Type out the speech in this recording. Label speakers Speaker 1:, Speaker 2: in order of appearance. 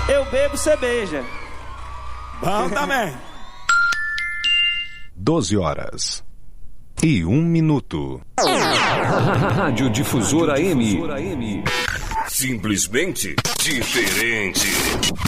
Speaker 1: Eu bebo, você beija.
Speaker 2: Bom também.
Speaker 3: 12h01.
Speaker 4: Rádio Difusora AM.
Speaker 5: Simplesmente diferente.